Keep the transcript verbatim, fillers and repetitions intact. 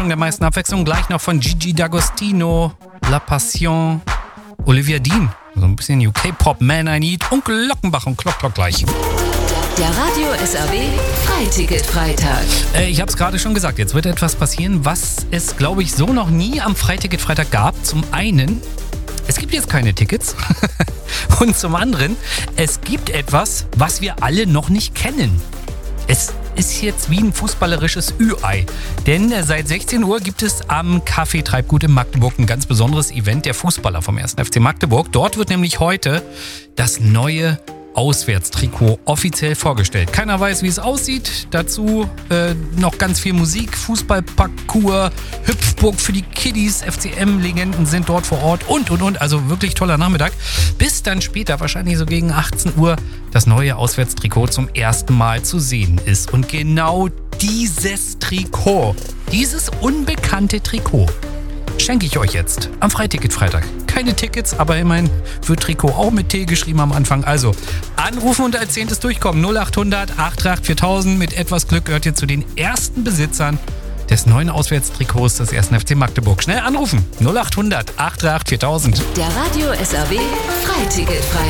Der meisten Abwechslung gleich noch von Gigi D'Agostino, La Passion, Olivia Dean, so ein bisschen U K-Pop, Man I Need und Glockenbach und Klock Klock gleich. Der Radio S R W Freiticket-Freitag. Äh, ich habe es gerade schon gesagt, jetzt wird etwas passieren, was es, glaube ich, so noch nie am Freiticket-Freitag gab. Zum einen, es gibt jetzt keine Tickets und zum anderen, es gibt etwas, was wir alle noch nicht kennen. Es ist jetzt wie ein fußballerisches Ü-Ei. Denn seit sechzehn Uhr gibt es am Café Treibgut in Magdeburg ein ganz besonderes Event der Fußballer vom ersten F C Magdeburg. Dort wird nämlich heute das neue Auswärtstrikot offiziell vorgestellt. Keiner weiß, wie es aussieht. Dazu äh, noch ganz viel Musik, Fußballparcours, Hüpfburg für die Kiddies, F C M-Legenden sind dort vor Ort und, und, und. Also wirklich toller Nachmittag. Bis dann später, wahrscheinlich so gegen achtzehn Uhr, das neue Auswärtstrikot zum ersten Mal zu sehen ist. Und genau dieses Trikot, dieses unbekannte Trikot, schenke ich euch jetzt am Freiticket-Freitag. Keine Tickets, aber immerhin wird Trikot auch mit T geschrieben am Anfang. Also anrufen und als Zehntes durchkommen. null acht hundert acht acht viertausend. Mit etwas Glück gehört ihr zu den ersten Besitzern des neuen Auswärtstrikots des ersten F C Magdeburg. Schnell anrufen. null acht hundert acht acht viertausend. Der Radio S R W Freiticket-Freitag.